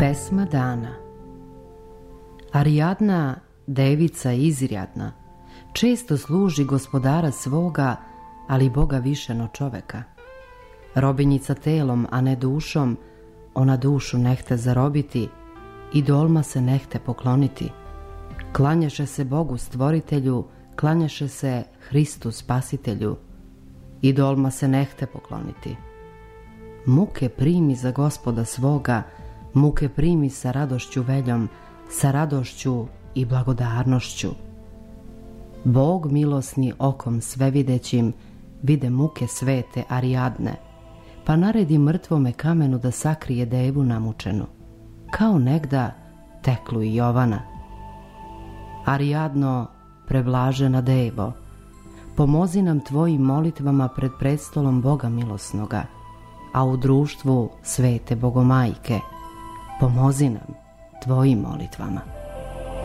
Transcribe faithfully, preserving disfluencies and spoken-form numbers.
Pesma dana. Arijadna, devica izrjadna, često služi gospodara svoga, ali Boga više no čoveka. Robinjica telom, a ne dušom, ona dušu nehte zarobiti, idolma se nehte pokloniti. Klanjaše se Bogu stvoritelju, klanjaše se Hristu spasitelju, idolma se nehte pokloniti. Muke primi za gospoda svoga, muke primi sa radošću veljom, sa radošću i blagodarnošću. Bog milosni okom svevidećim vide muke svete Arijadne, pa naredi mrtvome kamenu da sakrije devu namučenu, kao negda teklu i Jovana. Arijadno, preblažena devo, pomozi nam tvojim molitvama pred prestolom Boga milosnoga, a u društvu svete Bogomajke pomozi nam tvojim molitvama.